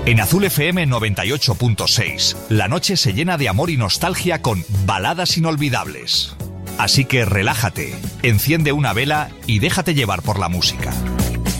En Azul FM 98.6, la noche se llena de amor y nostalgia con baladas inolvidables. Así que relájate, enciende una vela y déjate llevar por la música.